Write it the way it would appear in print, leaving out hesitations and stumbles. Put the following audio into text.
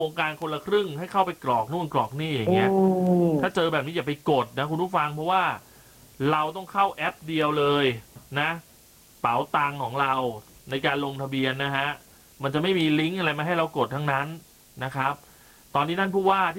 โครงการคนละครึ่งให้เข้าไปกรอกนู่นกรอกนี่อย่างเงี้ยถ้าเจอแบบนี้อย่าไปกดนะคุณผู้ฟังเพราะว่าเราต้องเข้าแอปเดียวเลยนะเป๋าตังของเราในการลงทะเบียนนะฮะมันจะไม่มีลิงก์อะไรมาให้เรากดทั้งนั้นนะครับตอนนี้ท่านผู้ว่าที่